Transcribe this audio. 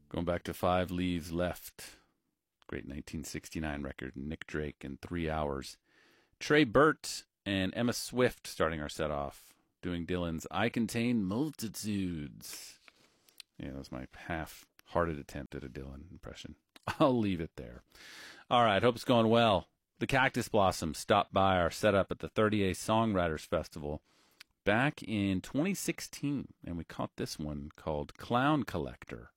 Going back to Five Leaves Left. Great 1969 record. Nick Drake in 3 hours. Trey Burt and Emma Swift starting our set off. Doing Dylan's I Contain Multitudes. Yeah, that was my half-hearted attempt at a Dylan impression. I'll leave it there. All right, hope it's going well. The Cactus Blossoms stopped by our setup at the 30A Songwriters Festival back in 2016, and we caught this one called Clown Collector.